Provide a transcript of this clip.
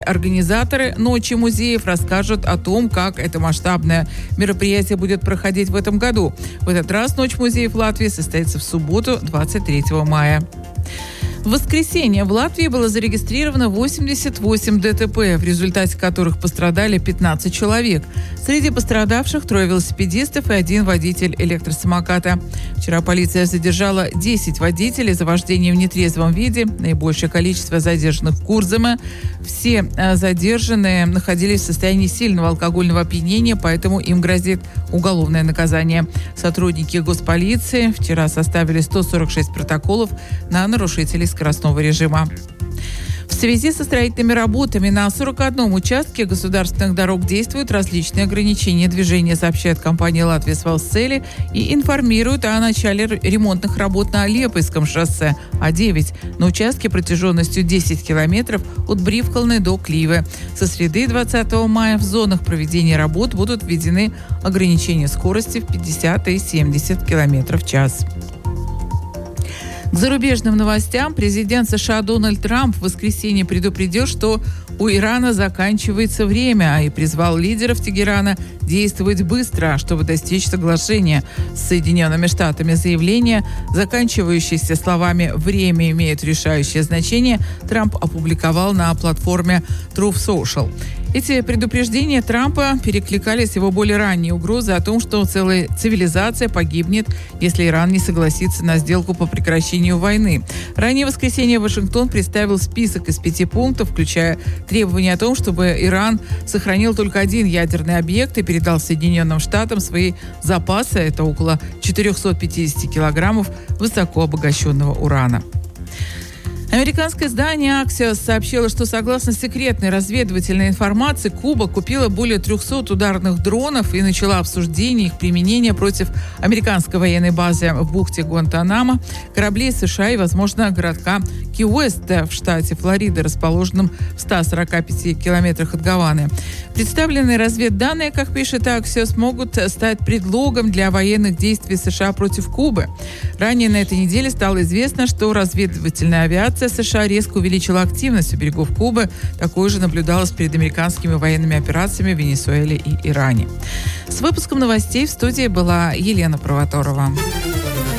Организаторы «Ночи музеев» расскажут о том, как это масштабное мероприятие будет проходить в этом году. В этот раз «Ночь музеев» Латвии состоится в субботу, 23 мая. В воскресенье в Латвии было зарегистрировано 88 ДТП, в результате которых пострадали 15 человек. Среди пострадавших 3 велосипедистов и 1 водитель электросамоката. Вчера полиция задержала 10 водителей за вождение в нетрезвом виде. Наибольшее количество задержанных в Курземе. Все задержанные находились в состоянии сильного алкогольного опьянения, поэтому им грозит уголовное наказание. Сотрудники госполиции вчера составили 146 протоколов на нарушителей скоростного режима. В связи со строительными работами на 41 участке государственных дорог действуют различные ограничения движения, сообщает компания «Латвия Свалсцели» и информирует о начале ремонтных работ на Лепойском шоссе А9 на участке протяженностью 10 километров от Бривкалны до Кливы. Со среды 20 мая в зонах проведения работ будут введены ограничения скорости в 50 и 70 километров в час. К зарубежным новостям президент США Дональд Трамп в воскресенье предупредил, что у Ирана заканчивается время, и призвал лидеров Тегерана действовать быстро, чтобы достичь соглашения с Соединенными Штатами. Заявление, заканчивающееся словами «время имеет решающее значение», Трамп опубликовал на платформе Truth Social. Эти предупреждения Трампа перекликались с его более ранние угрозы о том, что целая цивилизация погибнет, если Иран не согласится на сделку по прекращению войны. Ранее в воскресенье Вашингтон представил список из 5 пунктов, включая требование о том, чтобы Иран сохранил только 1 ядерный объект и передал Соединенным Штатам свои запасы, это около 450 килограммов высокообогащенного урана. Американское издание Axios сообщило, что согласно секретной разведывательной информации, Куба купила более 300 ударных дронов и начала обсуждение их применения против американской военной базы в бухте Гуантанамо, кораблей США и, возможно, городка Ки-Уэст в штате Флорида, расположенном в 145 километрах от Гаваны. Представленные разведданные, как пишет Axios, могут стать предлогом для военных действий США против Кубы. Ранее на этой неделе стало известно, что разведывательная авиация США резко увеличила активность у берегов Кубы. Такое же наблюдалось перед американскими военными операциями в Венесуэле и Иране. С выпуском новостей в студии была Елена Провоторова.